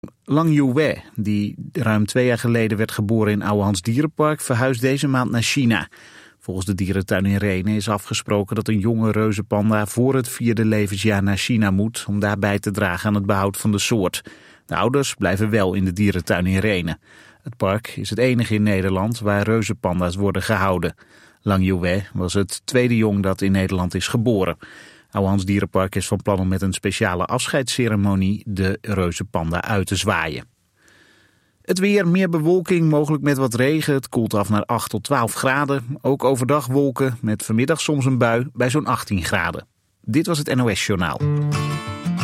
Lang Youwei, die ruim 2 jaar geleden werd geboren in Ouwehands Dierenpark, verhuist deze maand naar China. Volgens de dierentuin in Rhenen is afgesproken dat een jonge reuzenpanda voor het 4e levensjaar naar China moet om daar bij te dragen aan het behoud van de soort. De ouders blijven wel in de dierentuin in Rhenen. Het park is het enige in Nederland waar reuzenpanda's worden gehouden. Lang Youwei was het tweede jong dat in Nederland is geboren. Ouwehands Dierenpark is van plan om met een speciale afscheidsceremonie de reuzenpanda uit te zwaaien. Het weer, meer bewolking, mogelijk met wat regen. Het koelt af naar 8 tot 12 graden. Ook overdag wolken, met vanmiddag soms een bui bij zo'n 18 graden. Dit was het NOS Journaal.